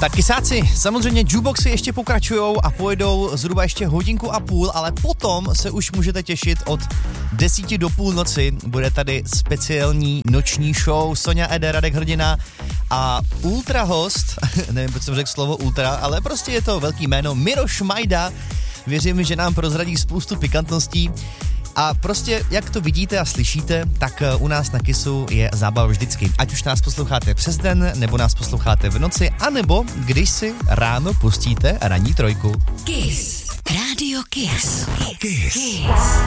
Tak kysáci, samozřejmě jukeboxy ještě pokračujou a pojedou zhruba ještě 1,5 hodiny, ale potom se už můžete těšit od 10 do půlnoci. Bude tady speciální noční show Sonja Ede, Radek Hrdina a ultra host, nevím, proč jsem řekl slovo ultra, ale prostě je to velký jméno, Miroš Majda. Věřím, že nám prozradí spoustu pikantností. A prostě, jak to vidíte a slyšíte, tak u nás na Kissu je zábava vždycky. Ať už nás posloucháte přes den, nebo nás posloucháte v noci, anebo když si ráno pustíte ranní trojku. Kiss. Rádio Kiss. Kiss.